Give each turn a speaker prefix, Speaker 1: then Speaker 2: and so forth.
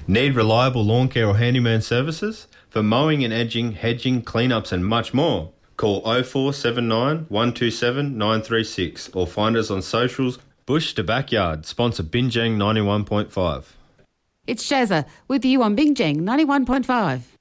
Speaker 1: Need reliable lawn care or handyman services? For mowing and edging, hedging, cleanups and much more. Call 0479 127 936 or find us on socials. Bush to Backyard, sponsor Binjang 91.5.
Speaker 2: It's Shazza with you on Binjang 91.5.